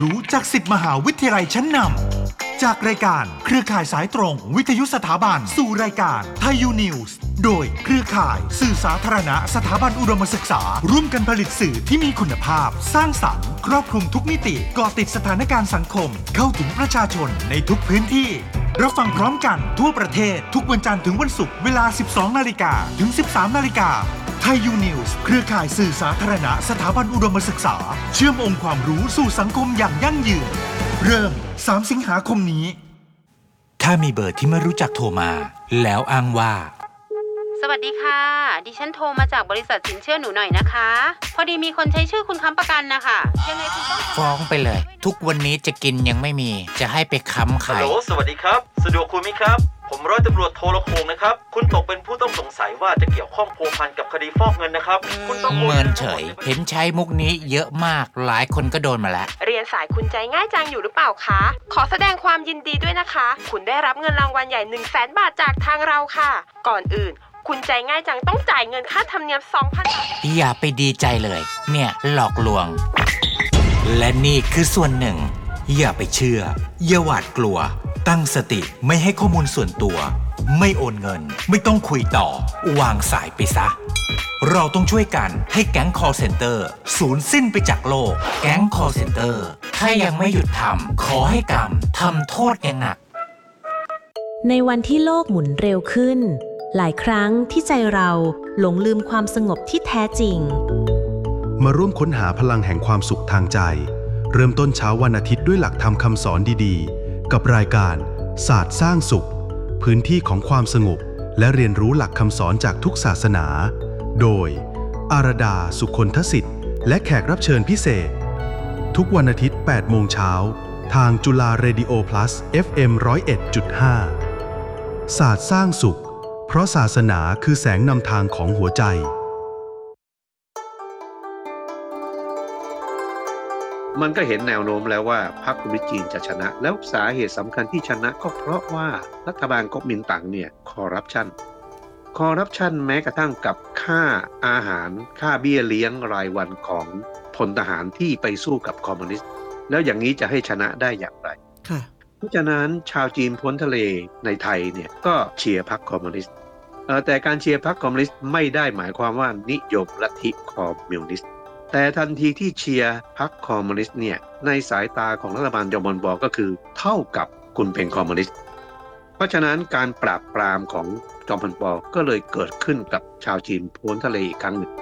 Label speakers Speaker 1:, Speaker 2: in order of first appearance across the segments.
Speaker 1: รู้จาก10 มหาวิทยาลัยชั้นนำจากรายการเครือข่ายสายตรงวิทยุสถาบันสู่รายการไทยยูนิวส์โดยเครือข่ายสื่อสาธารณะสถาบันอุดมศึกษาร่วมกันผลิตสื่อที่มีคุณภาพสร้างสรรค์ครอบคลุมทุกมิติเกาะติดสถานการณ์สังคมเข้าถึงประชาชนในทุกพื้นที่รับฟังพร้อมกันทั่วประเทศทุกวันจันทร์ถึงวันศุกร์เวลา 12 นาฬิกาถึง 13 นาฬิกาไทยยูนิวส์เครือข่ายสื่อสาธารณะสถาบันอุดมศึกษาเชื่อมองค์ความรู้สู่สังคมอย่างยั่งยืนเริ่ม 3 สิงหาคมนี้
Speaker 2: ถ้ามีเบอร์ที่ไม่รู้จักโทรมาแล้วอ้างว่า
Speaker 3: สวัสดีค่ะดิฉันโทรมาจากบริษัทสินเชื่อหนูหน่อยนะคะพอดีมีคนใช้ชื่อคุณค้ำประกันนะคะยังไงคุณต้อง
Speaker 2: ฟ้องไปเลยทุกวันนี้จะกินยังไม่มีจะให้ไปค้ำใคร
Speaker 4: ฮัลโหลสวัสดีครับสะดวกคุยไหมครับผมร้อยตำรวจโทรโขงนะครับคุณตกเป็นผู้ต้องสงสัยว่าจะเกี่ยวข้องพัวพันกับคดีฟอกเงินนะครับคุณต้อง
Speaker 2: เมินเฉยเห็นใช้มุกนี้เยอะมากหลายคนก็โดนมาแล้ว
Speaker 5: เรียนสายคุณใจง่ายจังอยู่หรือเปล่าคะขอแสดงความยินดีด้วยนะคะคุณได้รับเงินรางวัลใหญ่ 100,000 บาทจากทางเราค่ะก่อนอื่นคุณใจง่ายจังต้องจ่ายเงินค่าธรรมเนียม 2,000 บาท
Speaker 2: อย่าไปดีใจเลยเนี่ยหลอกลวงและนี่คือส่วนหนึ่งอย่าไปเชื่ออย่าหวาดกลัวตั้งสติไม่ให้ข้อมูลส่วนตัวไม่โอนเงินไม่ต้องคุยต่อวางสายไปซะเราต้องช่วยกันให้แก๊ง call center สูญสิ้นไปจากโลกแก๊ง call center ถ้ายังไม่หยุดทำขอให้กรรมทำโทษอย่างหนัก
Speaker 6: ในวันที่โลกหมุนเร็วขึ้นหลายครั้งที่ใจเราหลงลืมความสงบที่แท้จริง
Speaker 7: มาร่วมค้นหาพลังแห่งความสุขทางใจเริ่มต้นเช้าวันอาทิตย์ด้วยหลักธรรมคำสอนดีๆกับรายการศาสตร์สร้างสุขพื้นที่ของความสงบและเรียนรู้หลักคำสอนจากทุกศาสนาโดยอารดาสุคนทศิษย์และแขกรับเชิญพิเศษทุกวันอาทิตย์ 8 โมงเช้าทางจุฬาเรดิโอ plus FM 101.5 ศาสตร์สร้างสุขเพราะศาสนาคือแสงนำทางของหัวใจ
Speaker 8: มันก็เห็นแนวโน้มแล้วว่าพรรคคอมมิวนิสต์จีนจะชนะแล้วสาเหตุสำคัญที่ชนะก็เพราะว่ารัฐบาลก๊กมินตั๋งเนี่ยคอร์รัปชันแม้กระทั่งกับค่าอาหารค่าเบี้ยเลี้ยงรายวันของพลทหารที่ไปสู้กับคอมมิวนิสต์แล้วอย่างนี้จะให้ชนะได้อย่างไรเพราะฉะนั้นชาวจีนพ้นทะเลในไทยเนี่ยก็เชียร์พรรคคอมมิวนิสต์แต่การเชียร์พรรคคอมมิวนิสต์ไม่ได้หมายความว่านิยมลัทธิคอมมิวนิสต์แต่ทันทีที่เชียร์พรรคคอมมิวนิสต์เนี่ยในสายตาของรัฐบาลจอมพลป.ก็คือเท่ากับคุณเป็นคอมมิวนิสต์เพราะฉะนั้นการปราบปรามของจอมพลป.ก็เลยเกิดขึ้นกับชาวจีนพ้นทะเลอีกครั้งหนึ่ง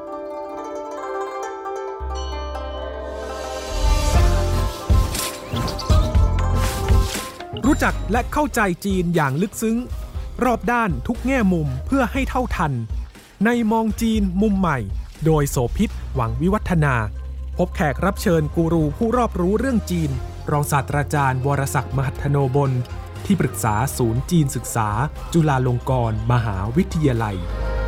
Speaker 9: รู้จักและเข้าใจจีนอย่างลึกซึ้งรอบด้านทุกแง่มุมเพื่อให้เท่าทันในมองจีนมุมใหม่โดยโสภิต หวังวิวัฒนาพบแขกรับเชิญกูรูผู้รอบรู้เรื่องจีนรองศาสตราจารย์วรศักดิ์มหัทโนบลที่ปรึกษาศูนย์จีนศึกษาจุฬาลงกรณ์มหาวิทยาลัย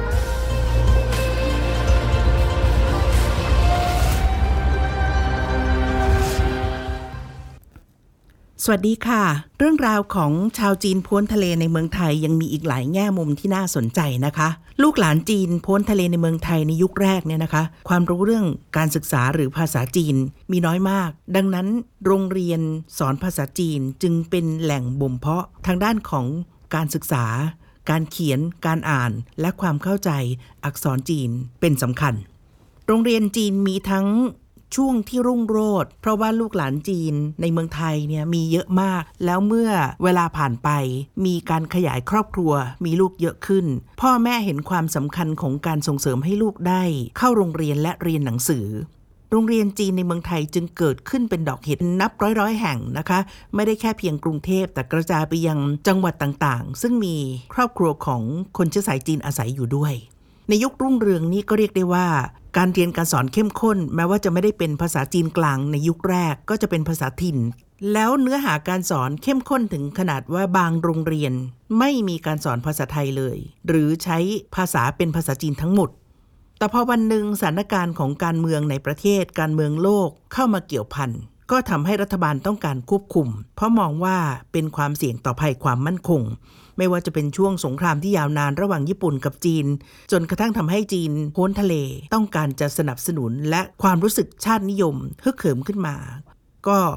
Speaker 10: สวัสดีค่ะเรื่องราวของชาวจีนพ้นทะเลในเมืองไทยยังมีอีกหลายแง่มุมที่น่าสนใจนะคะลูกหลานจีนพ้นทะเลในเมืองไทยในยุคแรกเนี่ยนะคะความรู้เรื่องการศึกษาหรือภาษาจีนมีน้อยมากดังนั้นโรงเรียนสอนภาษาจีนจึงเป็นแหล่งบ่มเพาะทางด้านของการศึกษาการเขียนการอ่านและความเข้าใจอักษรจีนเป็นสำคัญโรงเรียนจีนมีทั้งช่วงที่รุ่งโรจน์เพราะว่าลูกหลานจีนในเมืองไทยเนี่ยมีเยอะมากแล้วเมื่อเวลาผ่านไปมีการขยายครอบครัวมีลูกเยอะขึ้นพ่อแม่เห็นความสำคัญของการส่งเสริมให้ลูกได้เข้าโรงเรียนและเรียนหนังสือโรงเรียนจีนในเมืองไทยจึงเกิดขึ้นเป็นดอกเห็ดนับร้อยแห่งนะคะไม่ได้แค่เพียงกรุงเทพแต่กระจายไปยังจังหวัดต่างๆซึ่งมีครอบครัวของคนเชื้อสายจีนอาศัยอยู่ด้วยในยุครุ่งเรืองนี้ก็เรียกได้ว่าการเรียนการสอนเข้มข้นแม้ว่าจะไม่ได้เป็นภาษาจีนกลางในยุคแรกก็จะเป็นภาษาถิ่นแล้วเนื้อหาการสอนเข้มข้นถึงขนาดว่าบางโรงเรียนไม่มีการสอนภาษาไทยเลยหรือใช้ภาษาเป็นภาษาจีนทั้งหมดแต่พอวันหนึ่งสถานการณ์ของการเมืองในประเทศการเมืองโลกเข้ามาเกี่ยวพันก็ทำให้รัฐบาลต้องการควบคุมเพราะมองว่าเป็นความเสี่ยงต่อภัยความมั่นคงไม่ว่าจะเป็นช่วงสงครามที่ยาวนานระหว่างญี่ปุ่นกับจีนจนกระทั่งทำให้จีนพ้นทะเลต้องการจะสนับสนุนและความรู้สึกชาตินิยมฮึกเหิมขึ้นมาก็